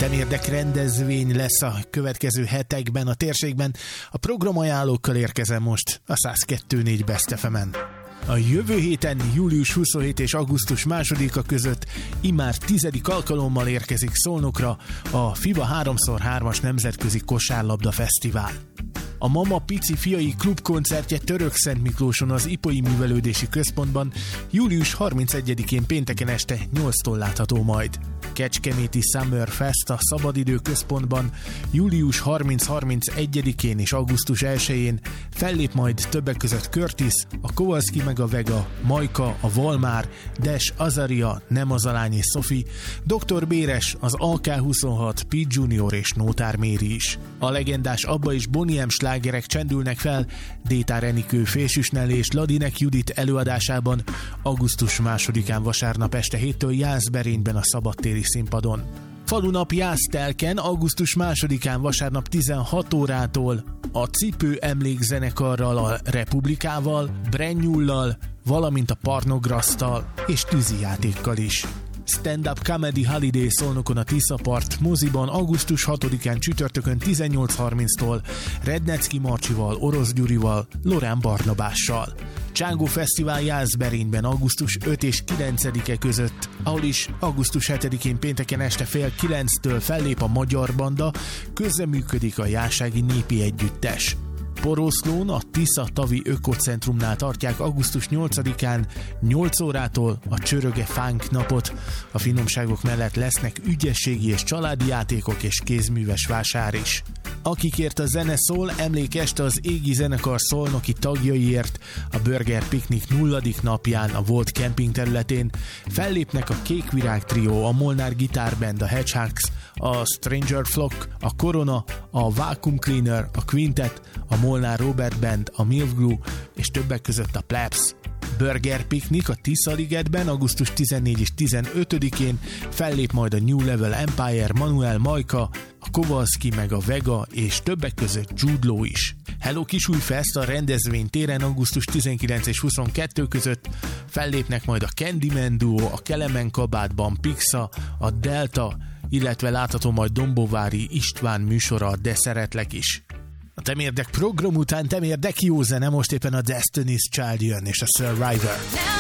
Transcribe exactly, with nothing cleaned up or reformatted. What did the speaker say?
Temérdek rendezvény lesz a következő hetekben a térségben. A programajánlókkal érkezem most a száz kettő pont négy Best ef emen. A jövő héten július huszonhetedike és augusztus másodika között immár tizedik alkalommal érkezik Szolnokra a FIBA három szor hármas Nemzetközi Kosárlabda Fesztivál. A Mama Pici Fiai Klub koncertje Törökszent Miklóson az Ipoly Művelődési Központban július harmincegyedikén pénteken este nyolctól látható majd. Kecskeméti Summer Fest a Szabadidő Központban július harminc-harmincegyedikén és augusztus elsején fellép majd többek között Curtis, a Kowalski meg a Vega, Majka, a Valmár, Des, Azaria, Nemazalány és Sophie, doktor Béres, az á ká huszonhat, Pete Junior és Nótár Méri is. A legendás Abba és Boniem slágerek csendülnek fel Détár Enikő Félsüsnel és Ladinek Judit előadásában augusztus másodikán vasárnap este héttől Jászberényben a szabadtéri színpadon. Falunap Jásztelken augusztus másodikán vasárnap tizenhat órától a Cipő emlékzenekarral, a Republikával, Brennyullal, valamint a Parnograsztal és tűzijátékkal is. Stand-up Comedy Holiday Szolnokon a Tiszapart moziban augusztus hatodikán csütörtökön tizennyolc harminctól Rednecki Marcsival, Orosz Gyurival, Lorán Barnabással. Csángó Fesztivál Jászberényben augusztus ötödike és kilencedike között, ahol is augusztus hetedikén pénteken este fél kilenctől fellép a Magyar Banda, közreműködik a Jászági Népi Együttes. Poroszlón a Tisza Tavi Ökocentrumnál tartják augusztus nyolcadikán nyolc órától a Csöröge Funk napot. A finomságok mellett lesznek ügyességi és családi játékok és kézműves vásár is. Akikért a zene szól, emlékeste az Égi Zenekar szolnoki tagjaiért a Burger Picnic nulladik napján a volt kemping területén fellépnek a Kékvirág Trio, a Molnár Guitar Band, a Hedgehogs, a Stranger Flock, a Corona, a Vacuum Cleaner, a Quintet, a Molnár Robert Band, a Milk Glue és többek között a Plebs. Burger Picnic a Tiszaligetben augusztus tizennégyedikén és tizenötödikén fellép majd a New Level Empire, Manuel Majka, a Kowalski meg a Vega és többek között Jude Law is. Hello Kisújfest a rendezvény téren augusztus tizenkilencedike és huszonkettedike között fellépnek majd a Candyman Duo, a Kelemen kabátban Pixa, a Delta, illetve látható majd Dombovári István műsora, De szeretlek is. A Temérdek program után Temérdek jó zene, most éppen a Destiny's Child jön és a Survivor.